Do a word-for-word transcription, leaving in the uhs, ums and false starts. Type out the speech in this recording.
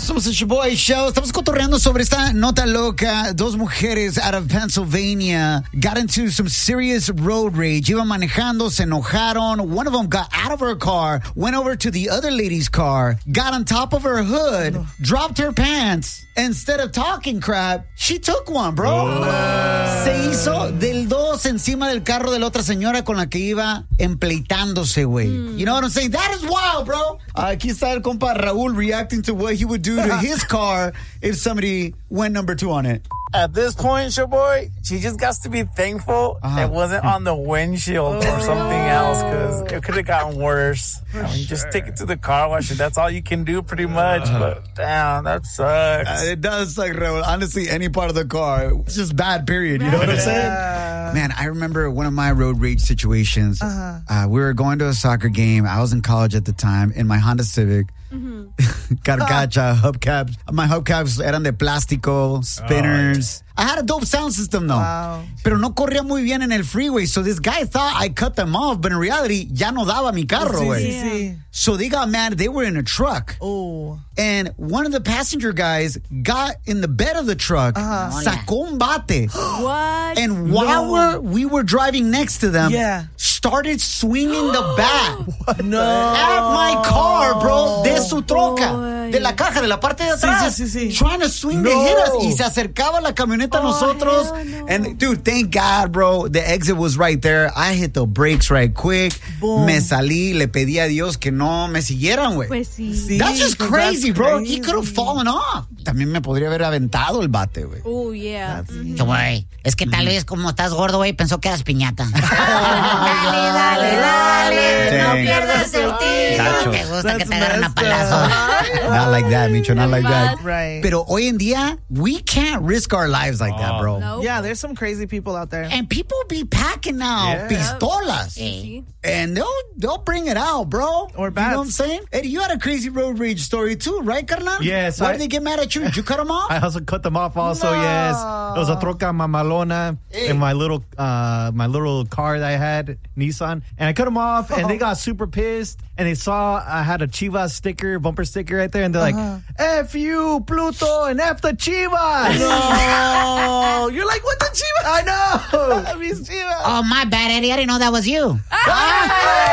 Somos el Shoboy Show. Estamos cotorreando sobre esta nota loca. Dos mujeres out of Pennsylvania got into some serious road rage. Iban manejando, se enojaron. One of them got out of her car, went over to the other lady's car, got on top of her hood, no. dropped her pants. Instead of talking crap, she took one, bro. Oh. Se hizo del dos encima del carro de la otra señora con la que iba empleitándose, güey. Mm. You know what I'm saying? That is wild, bro. Uh, aquí está el compa Raúl reacting to what he would do to his car if somebody went number two on it. At this point, your boy, she just got to be thankful uh-huh. it wasn't on the windshield or something else, because it could have gotten worse. I mean, sure. Just take it to the car wash. That's all you can do, pretty much. Uh-huh. But damn, that sucks. Uh, it does suck, Raul. Honestly, any part of the car, it's just bad. Period. You know what I'm saying? Yeah. Man, I remember one of my road rage situations. Uh-huh. Uh, we were going to a soccer game. I was in college at the time in my Honda Civic. Mm-hmm. Carcacha, hubcaps. My hubcaps eran de plástico, spinners. Oh, I had a dope sound system though. Wow. Pero no corría muy bien en el freeway. So this guy thought I cut them off, but in reality, ya no daba mi carro, güey. Sí, sí, sí. So they got mad. They were in a truck. Oh. And one of the passenger guys got in the bed of the truck, uh-huh. sacó un bate. What? And while no. we're, we were driving next to them, yeah. started swinging the bat what? No. at my car, bro, de su troca, Boy. de la caja, de la parte de atrás, sí, sí, sí. trying to swing no. to hit us. Y se acercaba la camioneta a oh, nosotros. No. And, dude, thank God, bro, the exit was right there. I hit the brakes right quick. Boom. Me salí, le pedí a Dios que no me siguieran, güey. Pues sí. sí. That's just Pues crazy, that's bro. crazy. He could have fallen off. También me podría haber aventado el bate, güey. Oh, yeah. Mm-hmm. Güey, es que tal vez como estás gordo, güey, pensó que eras piñata. Dale, dale, dale. Dang. No pierdas el tiro. Te gusta That's que te agarren a messed palazos. Not like that, Micho, not like that. Right. Pero hoy en día, we can't risk our lives like that, bro. No. Yeah, there's some crazy people out there. And people be packing now Yeah. pistolas. Sí. And they'll they'll bring it out, bro. Or bats. You know what I'm bats. saying? Eddie, you had a crazy road rage story too, right, carnal? Yes, Why I- did they get mad at you? Did you cut them off? I also cut them off also, No. yes. It was a troca mamalona Hey. in my little uh, my little car that I had, Nissan. And I cut them off, and they got super pissed. And they saw I had a Chivas sticker, bumper sticker right there. And they're Uh-huh. like, F you, Pluto, and F the Chivas. No. You're like, what the Chivas? I know. I mean, Chivas. Oh, my bad, Eddie. I didn't know that was you.